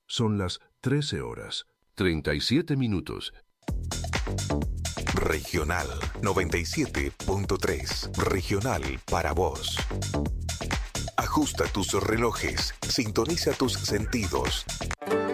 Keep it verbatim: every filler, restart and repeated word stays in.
Son las trece horas, treinta y siete minutos. Regional noventa y siete punto tres. Regional para vos. Ajusta tus relojes, sintoniza tus sentidos.